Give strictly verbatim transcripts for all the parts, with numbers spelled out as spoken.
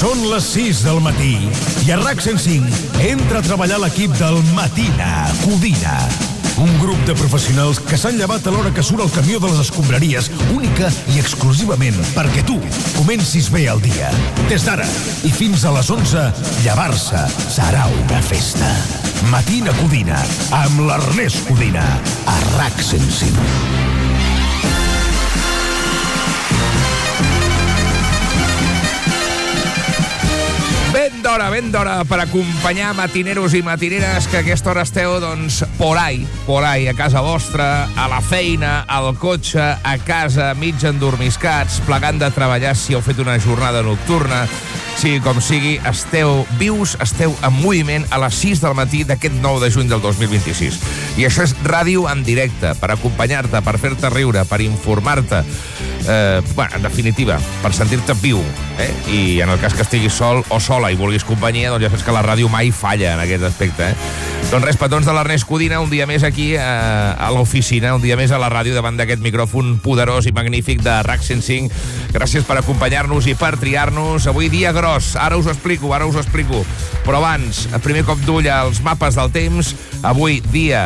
Són les sis del matí i a RAC cent cinc entra a treballar l'equip del Matina Codina. Un grup de professionals que s'han llevat a l'hora que surt el camió de les escombraries, única i exclusivament perquè tu comencis bé el dia. Des d'ara i fins a les onze, llevar-se serà una festa. Matina Codina, amb l'Ernest Codina, a RAC cent cinc. Ben d'hora, ben d'hora per acompanyar matineros i matineres que a aquesta hora esteu, doncs, por ahí, por ahí, a casa vostra, a la feina, al cotxe, a casa, mig endormiscats, plegant de treballar si heu fet una jornada nocturna. Sigui com sigui, esteu vius, esteu en moviment a les sis del matí d'aquest nou de juny del dos mil vint-i-sis. I això és ràdio en directe, per acompanyar-te, per fer-te riure, per informar-te. Eh, bueno, en definitiva, per sentir-te viu. Eh? I en el cas que estiguis sol o sola i vulguis companyia, doncs ja saps que la ràdio mai falla en aquest aspecte. Eh? Doncs res, petons de l'Ernest Codina, un dia més aquí eh, a l'oficina, un dia més a la ràdio davant d'aquest micròfon poderós i magnífic de RAC cent cinc. Gràcies per acompanyar-nos i per triar-nos. Avui dia gros, ara us ho explico, ara us ho explico. Però abans, a primer cop d'ull als mapes del temps, avui dia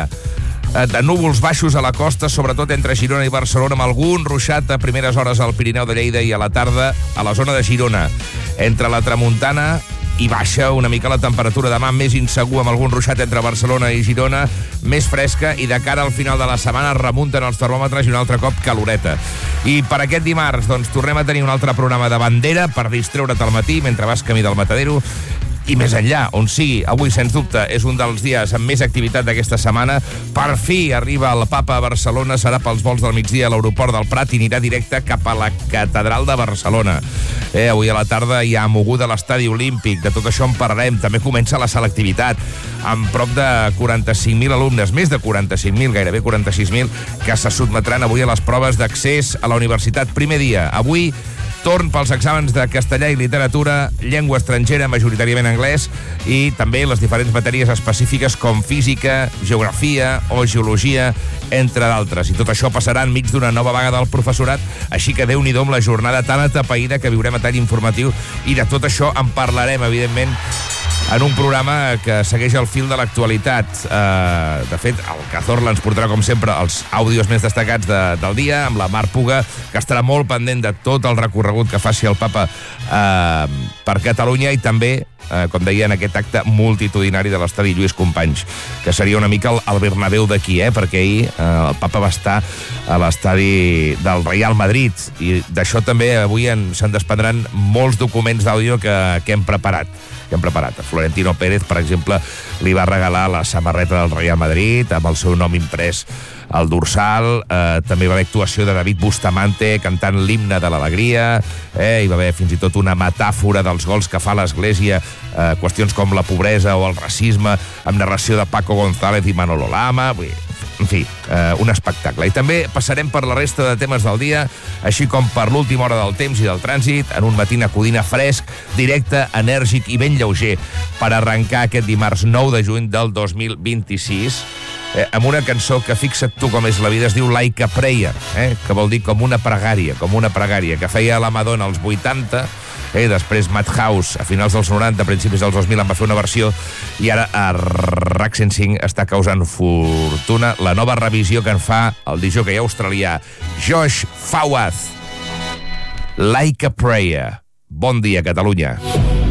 de núvols baixos a la costa, sobretot entre Girona i Barcelona, amb algun ruixat a primeres hores al Pirineu de Lleida i a la tarda a la zona de Girona. Entre la tramuntana i baixa una mica la temperatura. Demà més insegur, amb algun ruixat entre Barcelona i Girona, més fresca, i de cara al final de la setmana remunten els termòmetres i un altre cop caloreta. I per aquest dimarts, doncs, tornem a tenir un altre programa de bandera per distreure't al matí mentre vas camí del Matadero. I més enllà, on sigui, avui, sens dubte, és un dels dies amb més activitat d'aquesta setmana. Per fi arriba el Papa a Barcelona, serà pels vols del migdia a l'aeroport del Prat i anirà directe cap a la Catedral de Barcelona. Eh, avui a la tarda hi ha moguda a l'Estadi Olímpic, de tot això en parlarem. També comença la selectivitat, amb prop de quaranta-cinc mil alumnes, més de quaranta-cinc mil, gairebé quaranta-sis mil, que se sotmetran avui a les proves d'accés a la universitat. Primer dia, avui, torn pels exàmens de castellà i literatura, llengua estrangera, majoritàriament anglès, i també les diferents matèries específiques com física, geografia o geologia, entre d'altres. I tot això passarà enmig d'una nova vaga del professorat, així que Déu-n'hi-do amb la jornada tan atapeïda que viurem a tall informatiu, i de tot això en parlarem, evidentment, en un programa que segueix el fil de l'actualitat. Eh, de fet, el Cazorla ens portarà, com sempre, els àudios més destacats de, del dia, amb la Mar Puga, que estarà molt pendent de tot el recorregut que faci el Papa eh, per Catalunya, i també, eh, com deia, en aquest acte multitudinari de l'estadi Lluís Companys, que seria una mica el, el Bernabéu d'aquí, eh, perquè ahir eh, el Papa va estar a l'estadi del Real Madrid, i d'això també avui en, se'n desprendran molts documents d'àudio que, que hem preparat. que hem preparat. Florentino Pérez, per exemple, li va regalar la samarreta del Real Madrid amb el seu nom imprès al dorsal. Eh, també va haver actuació de David Bustamante cantant l'himne de l'alegria. Eh, hi va haver fins i tot una metàfora dels gols que fa l'Església, eh, qüestions com la pobresa o el racisme, amb narració de Paco González i Manolo Lama. Vull dir, en fi, eh, un espectacle. I també passarem per la resta de temes del dia, així com per l'última hora del temps i del trànsit, en un Matina Codina fresc, directe, enèrgic i ben lleuger, per arrencar aquest dimarts nou de juny del dos mil vint-i-sis, eh, amb una cançó que, fixa't tu com és la vida, es diu Like a Prayer, eh, que vol dir com una pregària, com una pregària, que feia la Madonna als vuitanta, Eh, després Madhouse a finals dels noranta, a principis dels dos mil en va fer una versió, i ara a RAC cent cinc està causant fortuna la nova revisió que en fa el discjòquei australià Josh Fawad. Like a Prayer. Bon dia, Catalunya.